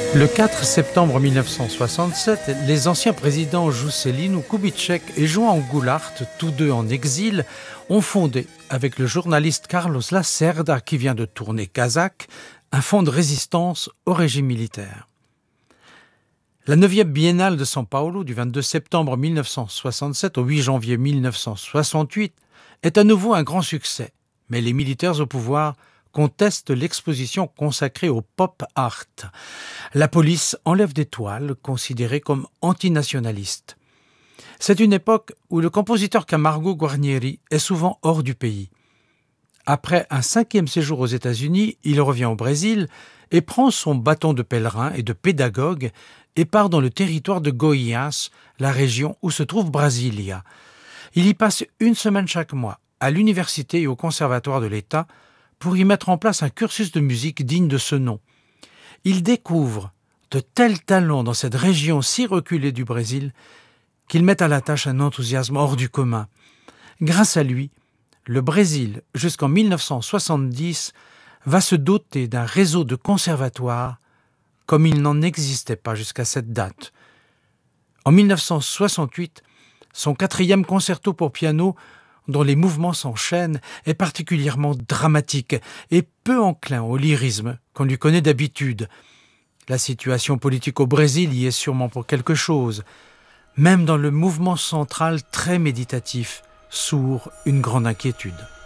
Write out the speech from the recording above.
Le 4 septembre 1967, les anciens présidents Juscelino Kubitschek et João Goulart, tous deux en exil, ont fondé, avec le journaliste Carlos Lacerda qui vient de tourner Kazakh, un fonds de résistance au régime militaire. La 9e biennale de São Paulo, du 22 septembre 1967 au 8 janvier 1968, est à nouveau un grand succès, mais les militaires au pouvoir contestent l'exposition consacrée au pop art. La police enlève des toiles considérées comme antinationalistes. C'est une époque où le compositeur Camargo Guarnieri est souvent hors du pays. Après un 5e séjour aux États-Unis, il revient au Brésil et prend son bâton de pèlerin et de pédagogue et part dans le territoire de Goiás, la région où se trouve Brasilia. Il y passe une semaine chaque mois, à l'université et au conservatoire de l'État, pour y mettre en place un cursus de musique digne de ce nom. Il découvre de tels talents dans cette région si reculée du Brésil qu'il met à la tâche un enthousiasme hors du commun. Grâce à lui, le Brésil, jusqu'en 1970, va se doter d'un réseau de conservatoires comme il n'en existait pas jusqu'à cette date. En 1968, son 4e concerto pour piano, dont les mouvements s'enchaînent, est particulièrement dramatique et peu enclin au lyrisme qu'on lui connaît d'habitude. La situation politique au Brésil y est sûrement pour quelque chose. Même dans le mouvement central très méditatif, sourd une grande inquiétude.